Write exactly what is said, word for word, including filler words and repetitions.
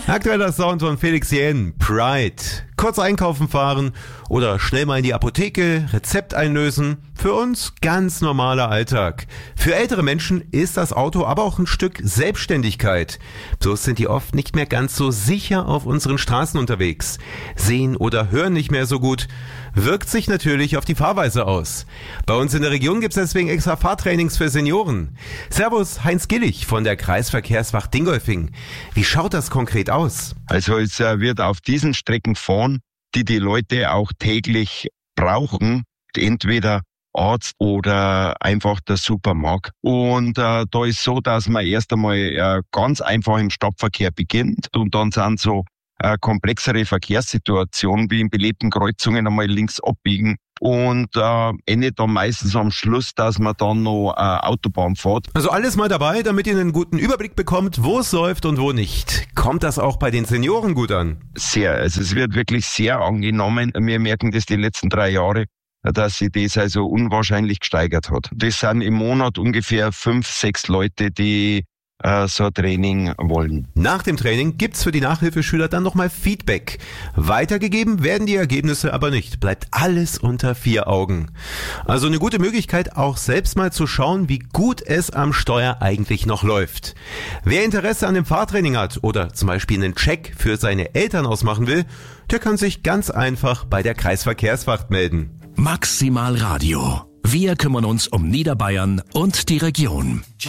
Aktueller Sound von Felix Jähn, Pride. Kurz einkaufen fahren oder schnell mal in die Apotheke, Rezept einlösen. Für uns ganz normaler Alltag. Für ältere Menschen ist das Auto aber auch ein Stück Selbstständigkeit. Bloß sind die oft nicht mehr ganz so sicher auf unseren Straßen unterwegs. Sehen oder hören nicht mehr so gut. Wirkt sich natürlich auf die Fahrweise aus. Bei uns in der Region gibt es deswegen extra Fahrtrainings für Senioren. Servus, Heinz Gillig von der Kreisverkehrswacht Dingolfing. Wie schaut das konkret aus? Also es äh, wird auf diesen Strecken fahren, die die Leute auch täglich brauchen, entweder Arzt oder einfach der Supermarkt. Und äh, da ist so, dass man erst einmal äh, ganz einfach im Stadtverkehr beginnt und dann sind so äh, komplexere Verkehrssituationen wie in belebten Kreuzungen einmal links abbiegen und äh, endet dann meistens am Schluss, dass man dann noch äh, Autobahn fährt. Also alles mal dabei, damit ihr einen guten Überblick bekommt, wo es läuft und wo nicht. Kommt das auch bei den Senioren gut an? Sehr, also es wird wirklich sehr angenommen. Wir merken das die letzten drei Jahre, dass sich das also unwahrscheinlich gesteigert hat. Das sind im Monat ungefähr fünf, sechs Leute, die äh, so ein Training wollen. Nach dem Training gibt's für die Nachhilfeschüler dann nochmal Feedback. Weitergegeben werden die Ergebnisse aber nicht. Bleibt alles unter vier Augen. Also eine gute Möglichkeit, auch selbst mal zu schauen, wie gut es am Steuer eigentlich noch läuft. Wer Interesse an dem Fahrtraining hat oder zum Beispiel einen Check für seine Eltern ausmachen will, der kann sich ganz einfach bei der Kreisverkehrswacht melden. Maximal Radio. Wir kümmern uns um Niederbayern und die Region.